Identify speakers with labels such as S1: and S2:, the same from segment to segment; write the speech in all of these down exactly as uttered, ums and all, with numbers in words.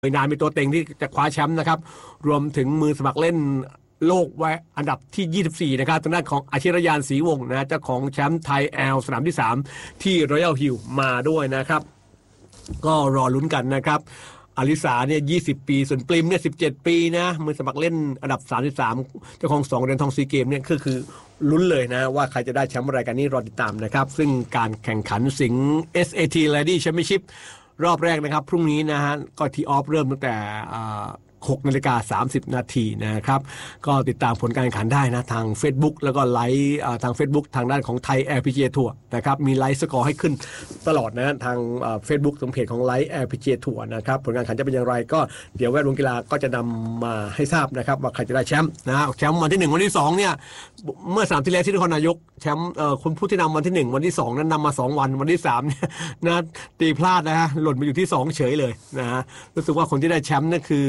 S1: นานมีตัวเต็งที่จะคว้าแชมป์นะครับรวมถึงมือสมัครเล่นโลกไว้อันดับที่ยี่สิบสี่นะครับทางด้านของอาชิรยานศรีวงศ์นะเจ้าของแชมป์ไทยแอลสนามที่สามที่รอยัลฮิลมาด้วยนะครับก็รอลุ้นกันนะครับอลิสาเนี่ยยี่สิบปีส่วนปริมเนี่ยสิบเจ็ดปีนะมือสมัครเล่นอันดับสามสิบสามเจ้าของสองเหรียญทองซีเกมเนี่ยคือคือลุ้นเลยนะว่าใครจะได้แชมป์รายการนี้รอติดตามนะครับซึ่งการแข่งขันสิงห์ เอส เอ ที Lady Championship รอบแรกนะครับพรุ่งนี้นะฮะก็ทีออฟเริ่มตั้งแต่หกนาฬิกาสามสิบนาทีนะครับก็ติดตามผลการแข่งขันได้นะทาง Facebook แล้วก็ไลฟ์ทาง Facebook ทางด้านของไทย แอล พี จี เอ Tour นะครับมีไลฟ์สกอร์ให้ขึ้นตลอดนะทาง Facebook ตรงเพจของไลฟ์ แอล พี จี เอ Tour นะครับผลการแข่งขันจะเป็นอย่างไรก็เดี๋ยวแวดวงกีฬาก็จะนำมาให้ทราบนะครับว่าใครจะได้แชมป์นะแชมป์วันที่หนึ่งวันที่สองเนี่ยเมื่อสามที่แล้วที่นครนายกแชมป์คนผู้ที่นำวันที่หนึ่งวันที่สองนั้นนำมาสองวันวันที่สามเนี่ยนะตีพลาดนะฮะหล่นไปอยู่ที่สองเฉยเลยนะฮะรู้สึกว่าคนที่ได้แชมป์นั่นคือ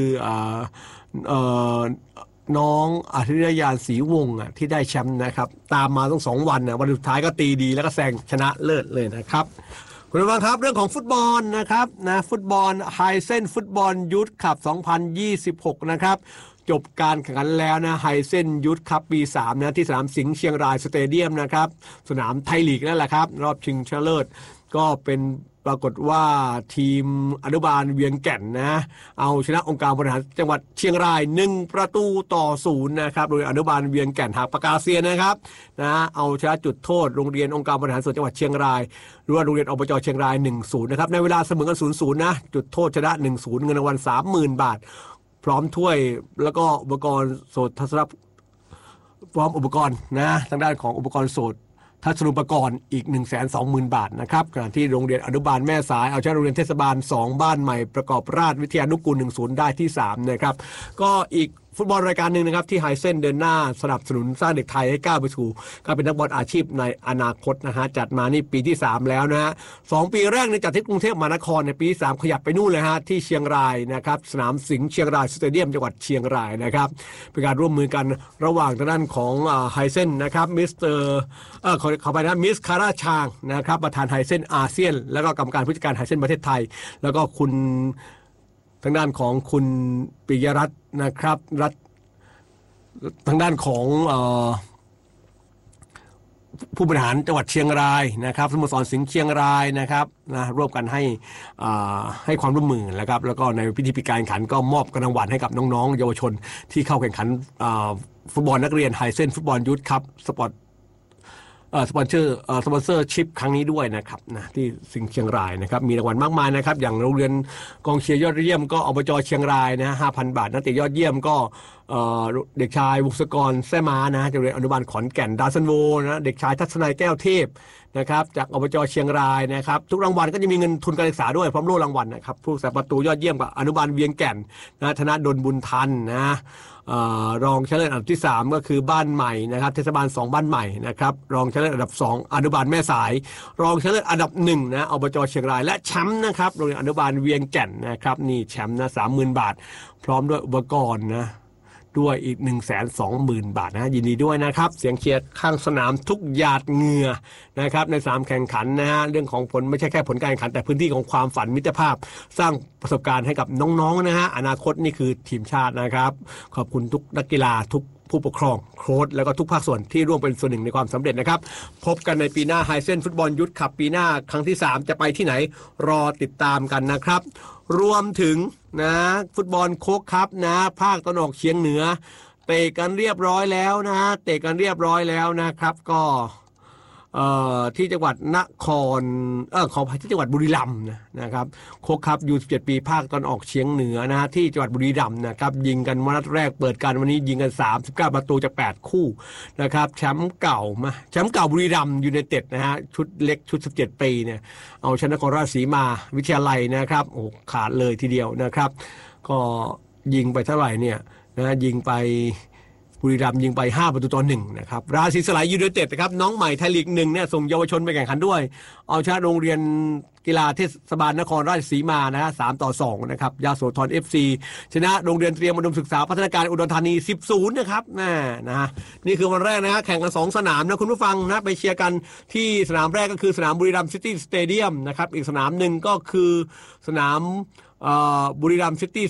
S1: น้องอาทิตยานศรีวงศ์อ่ะที่ได้แชมป์นะครับตามมาต้องสองวันนะวันสุดท้ายก็ตีดีแล้วก็แซงชนะเลิศเลยนะครับคุณผู้ฟังครับเรื่องของฟุตบอลนะครับนะฟุตบอลไฮเส้นฟุตบอลยูทคัพสองพันยี่สิบหกนะครับจบการแข่งขันแล้วนะไฮเส้นยูทคัพปีสามนะที่สนามสิงห์เชียงรายสเตเดียมนะครับสนามไทยลีกนั่นแหละครับรอบชิงชนะเลิศก็เป็นปรากฏว่าทีมอนุบาลเวียงแก่นนะเอาชนะองค์การบริหารจังหวัดเชียงรายหนึ่งประตูต่อศูนย์นะครับโดยอนุบาลเวียงแก่นหากปากกาเซียนนะครับนะเอาชนะจุดโทษโรงเรียนองค์การบริหารส่วนจังหวัดเชียงรายหรือว่าโรงเรียนอบจเชียงราย หนึ่งศูนย์ นะครับในเวลาเสมอกัน ศูนย์ศูนย์ นะจุดโทษชนะ หนึ่งศูนย์ เงินรางวัล สามหมื่น บาทพร้อมถ้วยแล้วก็อุปกรณ์โสตทัศนพร้อมอุปกรณ์นะทางด้านของอุปกรณ์โสตทัศนุปกรณ์อีก หนึ่งแสนสองหมื่น บาทนะครับขณะที่โรงเรียนอนุบาลแม่สายเอาชนะโรงเรียนเทศบาลสองบ้านใหม่ประกอบราชวิทยานุกูลหนึ่งศูนย์ได้ที่สามนะครับก็อีกฟุตบอลรายการหนึ่งนะครับที่ไฮเส้นเดินหน้าสนับสนุนสร้างเด็กไทยให้ก้าวไปสู่การเป็นนักบอลอาชีพในอนาคตนะฮะจัดมานี่ปีที่สามแล้วนะฮะสองปีแรกในจัดที่กรุงเทพมหานครในปีที่สามขยับไปนู่นเลยฮะที่เชียงรายนะครับสนามสิงห์เชียงรายสเตเดียมจังหวัดเชียงรายนะครับเป็นการร่วมมือกันระหว่างทางด้านของไฮเส้นนะครับมิสเตอร์เอ่อขอขอไปนะมิสคาราชางนะครับประธานไฮเส้นอาเซียนแล้วก็กรรมการผู้จัดการไฮเส้นประเทศไทยแล้วก็คุณทางด้านของคุณปิยรัตน์นะครับรัตทางด้านของเอ่อผู้บริหารจังหวัดเชียงรายนะครับสโมสรสิงห์เชียงรายนะครับนะร่วมกันให้ให้ความร่วมมือนะครับแล้วก็ในพิธีการแข่งขันก็มอบรางวัลให้กับน้องๆเยาวชนที่เข้าแข่งขันฟุตบอลนักเรียนไฮเส้นฟุตบอลยูทคัพสปอร์ตสปอนเซอร์สปอนเซอร์ชิพครั้งนี้ด้วยนะครับนะที่สิงห์เชียงรายนะครับมีรางวัลมากมายนะครับอย่างโรงเรียนกองเชียร์ยอดเยี่ยมก็อบจเชียงรายนะ ห้าพัน บาทนักเตะยอดเยี่ยมก็เด็กชายวงศกรแซ่ม้านะจากโรงเรียนอนุบาลขอนแก่นดาซันโวนะเด็กชายทัศนัยแก้วเทพนะครับจากอบจเชียงรายนะครับทุกรางวัลก็จะมีเงินทุนการศึกษาด้วยพร้อมโล่รางวัลนะครับผู้รักษาประตูยอดเยี่ยมกับอนุบาลเวียงแก่นนะธนดลบุญทันนะรองชนะเลิศอันดับที่สามก็คือบ้านใหม่นะครับเทศบาลสองบ้านใหม่นะครับรองชนะเลิศอันดับสองอนุบาลแม่สายรองชนะเลิศอันดับหนึ่งนะอบจเชียงรายและแชมป์นะครับโรงเรียนอนุบาลเวียงแก่นนะครับนี่แชมป์นะ สามหมื่น บาทพร้อมด้วยอุปกรณ์นะด้วยอีก หนึ่งแสนสองหมื่น บาทนะยินดีด้วยนะครับเสียงเชียร์ข้างสนามทุกหยาดเหงื่อนะครับในสนามแข่งขันนะฮะเรื่องของผลไม่ใช่แค่ผลการแข่งขันแต่พื้นที่ของความฝันมิตรภาพสร้างประสบการณ์ให้กับน้องๆนะฮะอนาคตนี่คือทีมชาตินะครับขอบคุณทุกนักกีฬาทุกผู้ปกครองโค้ชแล้วก็ทุกภาคส่วนที่ร่วมเป็นส่วนหนึ่งในความสำเร็จนะครับพบกันในปีหน้าไฮเส้นฟุตบอลยูทคัพปีหน้าครั้งที่สามจะไปที่ไหนรอติดตามกันนะครับรวมถึงนะฟุตบอลโค้กคัพนะภาคตะวันออกเฉียงเหนือเตะกันเรียบร้อยแล้วนะฮะเตะกันเรียบร้อยแล้วนะครับก็เอ่อที่จังหวัดนครเออขอที่จังหวัดบุรีรัมย์นะนะครับโค้กคัพยูสิบเจ็ดปีภาคตะวันออกเฉียงเหนือนะที่จังหวัดบุรีรัมย์นะครับยิงกันวันแรกเปิดกันวันนี้ยิงกันสามสิบเก้าประตูจากแปดคู่นะครับแชมป์เก่ามาแชมป์เก่าบุรีรัมย์ยูไนเต็ดนะฮะชุดเล็กชุดสิบเจ็ดปีเนี่ยเอาชนะนครราชสีมาวิทยาลัยนะครับโอ้ขาดเลยทีเดียวนะครับก็ยิงไปเท่าไหร่เนี่ยนะยิงไปบุรีรัมย์ยิงไปห้าประตูต่อหนึ่งนะครับราศีสลายยูไนเต็ดนะครับน้องใหม่ไทยลีกหนึ่งเนี่ยส่งเยาวชนไปแข่งขันด้วยเอาชนะโรงเรียนกีฬาเทศบาลนครราชสีมานะฮะสามต่อสองนะครับยโสธร เอฟ ซี ชนะโรงเรียนเตรียมอุดมศึกษาพัฒนาการอุดรธานี สิบศูนย์ นะครับนะนะนี่คือวันแรกนะฮะแข่งกันสองสนามนะคุณผู้ฟังนะไปเชียร์กันที่สนามแรกก็คือสนามบุรีรัมย์ซิตี้สเตเดียมนะครับอีกสนามหนึ่งก็คือสนามบุรีรัมย์ซิตี้